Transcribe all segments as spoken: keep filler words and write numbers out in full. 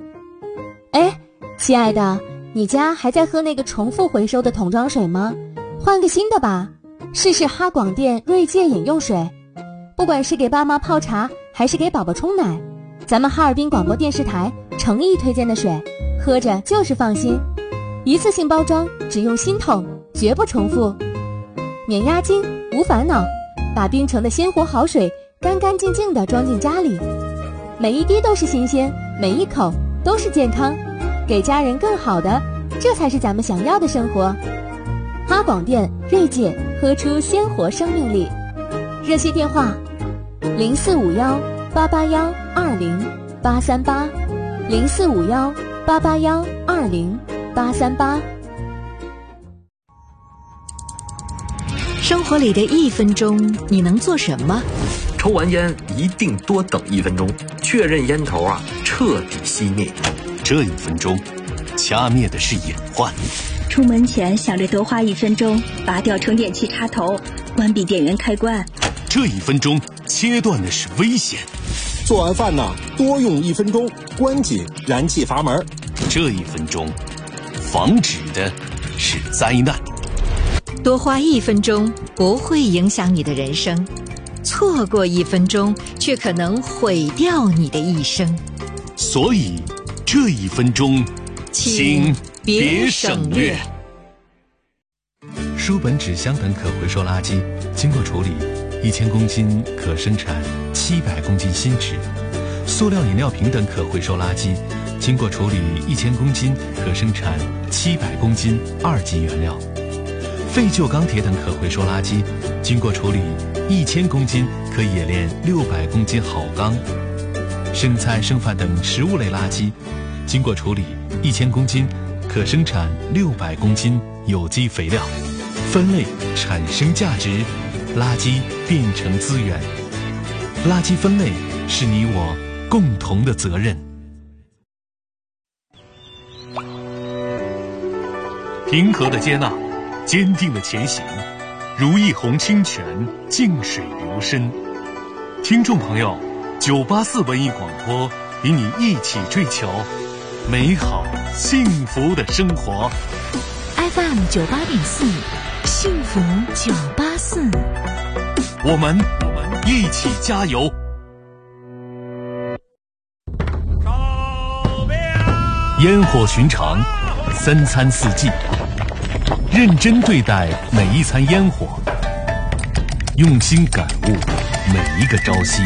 哎，亲爱的，你家还在喝那个重复回收的桶装水吗？换个新的吧，试试哈广电锐界饮用水。不管是给爸妈泡茶还是给宝宝冲奶，咱们哈尔滨广播电视台诚意推荐的水，喝着就是放心。一次性包装，只用新桶，绝不重复，免押金无烦恼，把冰城的鲜活好水干干净净地装进家里，每一滴都是新鲜，每一口都是健康，给家人更好的，这才是咱们想要的生活。哈广电锐界，喝出鲜活生命力。热线电话零四五幺八八幺二零八三八，零四五幺八八幺二零八三八。 生活里的一分钟，你能做什么？ 抽完烟一定多等一分钟，确认烟头啊彻底熄灭。 这一分钟，掐灭的是隐患。 出门前想着多花一分钟，拔掉充电器插头，关闭电源开关。 这一分钟，切断的是危险。 做完饭呢，多用一分钟，关紧燃气阀门。 这一分钟，防止的是灾难。 多花一分钟不会影响你的人生，错过一分钟却可能毁掉你的一生。 所以这一分钟请别省略。 书本、纸箱等可回收垃圾经过处理，一千公斤可生产七百公斤新纸；塑料饮料瓶等可回收垃圾经过处理，一千公斤可生产七百公斤二级原料；废旧钢铁等可回收垃圾经过处理，一千公斤可冶炼六百公斤好钢；剩菜剩饭等食物类垃圾经过处理，一千公斤可生产六百公斤有机肥料。分类产生价值，垃圾变成资源。垃圾分类是你我共同的责任。 平和的接纳，坚定的前行，如一泓清泉，静水流深。听众朋友，九八四文艺广播与你一起追求美好幸福的生活。 F M 九八点四，幸福九八四， 我们一起加油。烟火寻常，三餐四季，认真对待每一餐烟火，用心感悟每一个朝夕。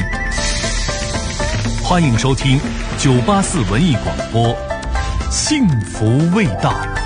欢迎收听九八四文艺广播，幸福味道。